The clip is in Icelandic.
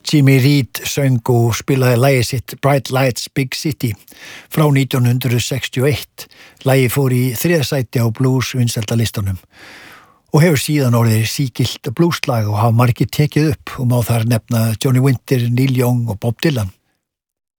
Jimmy Reed söng og spilaði lagið sitt Bright Lights Big City frá 1961. Lagið fór í 3. sæti á blues vinsældalistunum og hefur síðan orðið sígilt blueslag og hafa margir tekið upp og má þar nefna Johnny Winter, Neil Young og Bob Dylan.